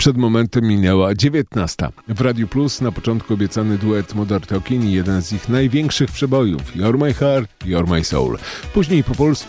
Przed momentem minęła 19. W Radiu Plus na początku obiecany duet Modern Talking i jeden z ich największych przebojów You're My Heart, You're My Soul. Później po polsku